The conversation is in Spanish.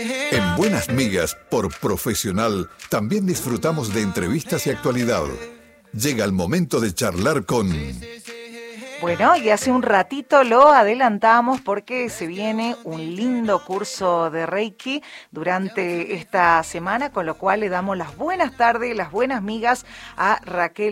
En Buenas Migas, por Profesional, también disfrutamos de entrevistas y actualidad. Llega el momento de charlar con... Bueno, y hace un ratito lo adelantamos porque se viene un lindo curso de Reiki durante esta semana, con lo cual le damos las buenas tardes, las buenas migas a Raquel